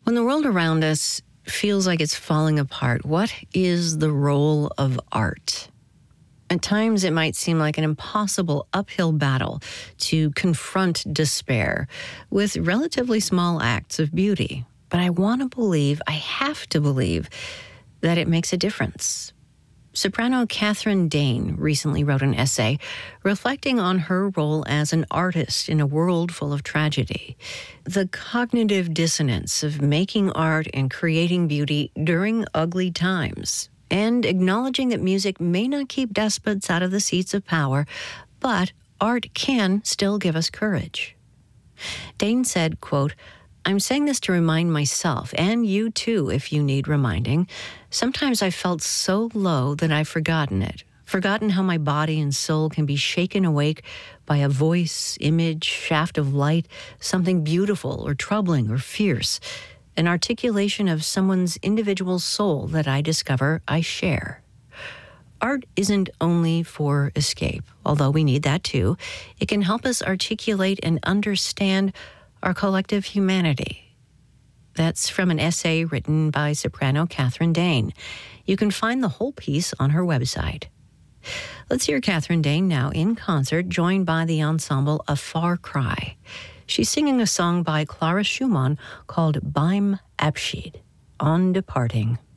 When the world around us feels like it's falling apart, what is the role of art? At times, it might seem like an impossible uphill battle to confront despair with relatively small acts of beauty. But I want to believe, I have to believe, that it makes a difference. Soprano Catherine Dane recently wrote an essay reflecting on her role as an artist in a world full of tragedy. The cognitive dissonance of making art and creating beauty during ugly times, and acknowledging that music may not keep despots out of the seats of power, but art can still give us courage. Dane said, quote, "I'm saying this to remind myself, and you too if you need reminding. Sometimes I felt so low that I've forgotten it, forgotten how my body and soul can be shaken awake by a voice, image, shaft of light, something beautiful or troubling or fierce, an articulation of someone's individual soul that I discover I share." Art isn't only for escape, although we need that too. It can help us articulate and understand our collective humanity. That's from an essay written by soprano Catherine Dane. You can find the whole piece on her website. Let's hear Catherine Dane now in concert, joined by the ensemble A Far Cry. She's singing a song by Clara Schumann called Beim Abschied, On Departing.